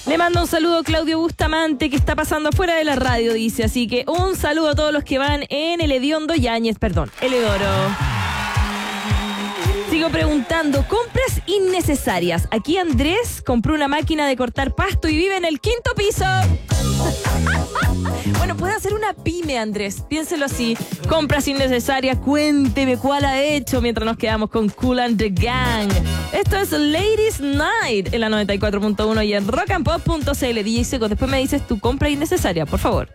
Le mando un saludo a Claudio Bustamante, que está pasando afuera de la radio, dice. Así que un saludo a todos los que van en el Hediondo Yáñez, perdón, el Hedoro. Sigo preguntando, compras innecesarias. Aquí Andrés compró una máquina de cortar pasto y vive en el 5º piso. Bueno, puede hacer una pyme, Andrés. Piénselo así. Compras innecesarias, cuénteme cuál ha hecho mientras nos quedamos con Kool and the Gang. Esto es Ladies Night en la 94.1 y en rockandpop.cl. DJ Seco, después me dices tu compra innecesaria, por favor.